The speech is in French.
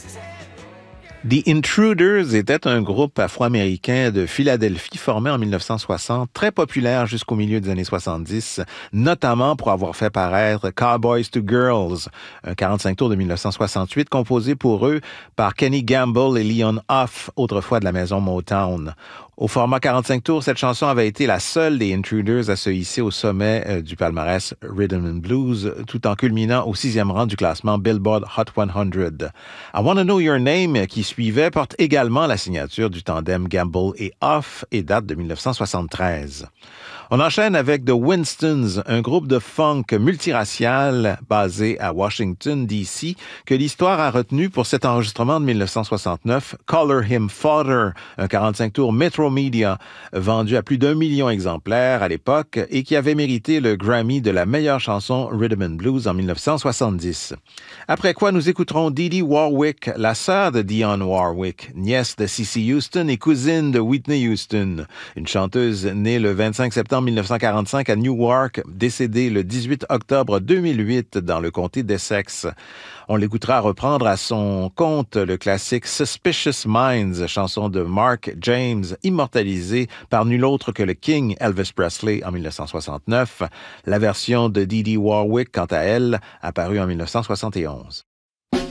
The Intruders était un groupe afro-américain de Philadelphie formé en 1960, très populaire jusqu'au milieu des années 70, notamment pour avoir fait paraître Cowboys to Girls, un 45 tours de 1968 composé pour eux par Kenny Gamble et Leon Huff, autrefois de la maison Motown. Au format 45 tours, cette chanson avait été la seule des Intruders à se hisser au sommet du palmarès Rhythm and Blues, tout en culminant au 6e rang du classement Billboard Hot 100. I Wanna Know Your Name, qui suivait, porte également la signature du tandem Gamble et Huff et date de 1973. On enchaîne avec The Winstons, un groupe de funk multiracial basé à Washington, D.C., que l'histoire a retenu pour cet enregistrement de 1969, Color Him Fodder, un 45 tours Metro Media, vendu à plus d'1 million d'exemplaires à l'époque et qui avait mérité le Grammy de la meilleure chanson Rhythm and Blues en 1970. Après quoi, nous écouterons Dee Dee Warwick, la sœur de Dionne Warwick, nièce de Cissy Houston et cousine de Whitney Houston, une chanteuse née le 25 septembre 1945 à Newark, décédée le 18 octobre 2008 dans le comté d'Essex. On l'écoutera reprendre à son compte le classique Suspicious Minds, chanson de Mark James, immortalisée par nul autre que le King Elvis Presley en 1969. La version de Dee Dee Warwick, quant à elle, apparue en 1971.